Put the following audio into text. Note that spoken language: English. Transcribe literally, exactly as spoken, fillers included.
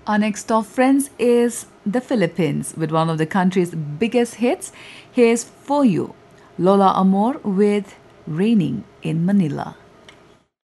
Our next top friends is the Philippines with one of the country's biggest hits. Here's For You, Lola Amor with Raining in Manila.